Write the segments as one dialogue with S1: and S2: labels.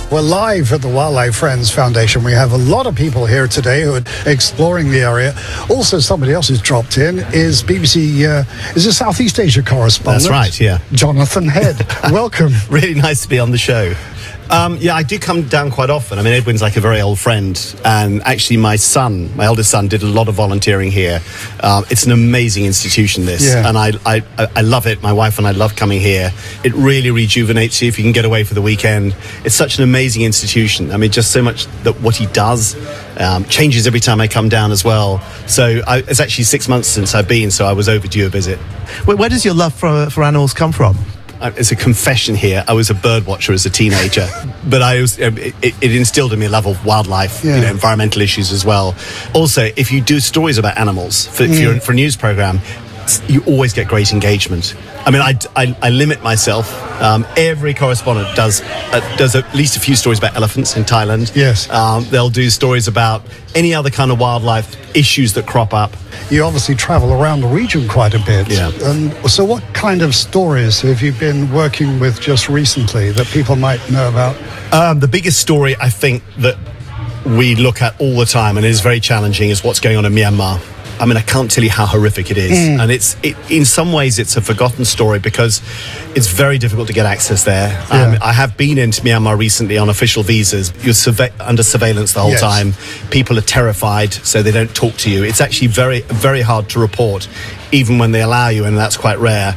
S1: We're live at the Wildlife Friends Foundation. We have a lot of people here today who are exploring the area. Also, somebody else who's dropped in is BBC, is a Southeast Asia correspondent.
S2: That's right, yeah.
S1: Jonathan Head. Welcome.
S2: Really nice to be on the show. Yeah, I do come down quite often. I mean, Edwin's like a very old friend, and actually my eldest son, did a lot of volunteering here. It's an amazing institution, this, and I love it. My wife and I love coming here. It really rejuvenates you if you can get away for the weekend. It's such an amazing institution. I mean, just so much that what he does changes every time I come down as well. So it's actually 6 months since I've been, so I was overdue a visit.
S3: Where does your love for animals come from?
S2: It's a confession here. I was a bird watcher as a teenager, but it instilled in me a love of wildlife, environmental issues as well. Also, if you do stories about animals for a news program, you always get great engagement. I mean, I limit myself. Every correspondent does at least a few stories about elephants in Thailand.
S1: Yes.
S2: They'll do stories about any other kind of wildlife issues that crop up.
S1: You obviously travel around the region quite a bit.
S2: Yeah.
S1: So what kind of stories have you been working with just recently that people might know about?
S2: The biggest story, I think, that we look at all the time and is very challenging is what's going on in Myanmar. I mean, I can't tell you how horrific it is. And in some ways, it's a forgotten story because it's very difficult to get access there. I have been into Myanmar recently on official visas. You're under surveillance the whole time. People are terrified, so they don't talk to you. It's actually very, very hard to report, even when they allow you, and that's quite rare.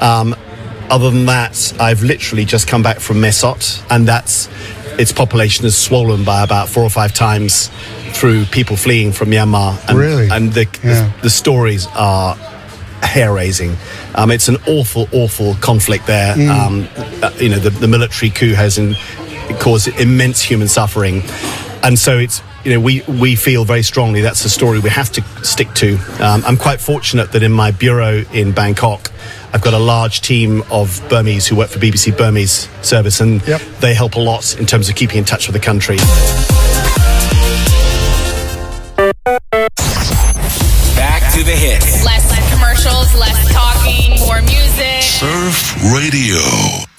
S2: Other than that, I've literally just come back from Mesot, and its population has swollen by about 4 or 5 times through people fleeing from Myanmar. And,
S1: really?
S2: And the stories are hair-raising. It's an awful, awful conflict there. The military coup has caused immense human suffering. And so it's, we feel very strongly that's the story we have to stick to. I'm quite fortunate that in my bureau in Bangkok, I've got a large team of Burmese who work for BBC Burmese service, and they help a lot in terms of keeping in touch with the country.
S4: Back to the hits.
S5: Less commercials, less talking, more music.
S4: Surf Radio.